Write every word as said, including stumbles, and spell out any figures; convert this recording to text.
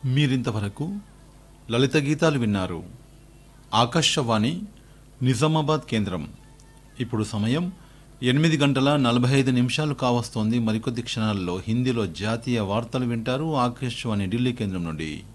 మీరింతవరకు లలిత గీతాలు విన్నారు. ఆకాశవాణి నిజామాబాద్ కేంద్రం. ఇప్పుడు సమయం ఎనిమిది గంటల నలభై ఐదు నిమిషాలు కావస్తోంది. మరికొద్ది క్షణాల్లో హిందీలో జాతీయ వార్తలు వింటారు. ఆకాశవాణి ఢిల్లీ కేంద్రం నుండి.